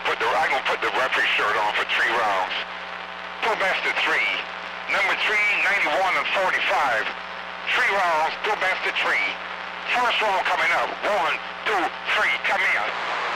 gonna put the referee shirt on for 3 rounds. Two best of 3. Number 3, 91 and 45. 3 rounds, two best of 3. First round coming up. 1, 2, 3. Come here.